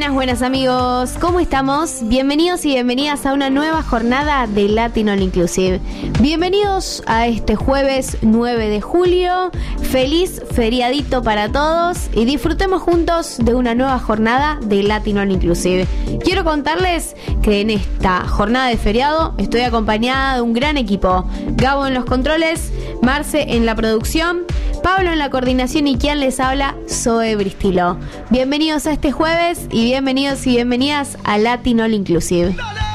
Buenas amigos, ¿cómo estamos? Bienvenidos y bienvenidas a una nueva jornada de Latin All Inclusive. Bienvenidos a este jueves 9 de julio, feliz feriadito para todos y disfrutemos juntos de una nueva jornada de Latin All Inclusive. Quiero contarles que en esta jornada de feriado estoy acompañada de un gran equipo. Gabo en los controles, Marce en la producción, Pablo en la coordinación y quien les habla, Zoe Bristilo. Bienvenidos a este jueves y bienvenidos y bienvenidas a Latin All Inclusive.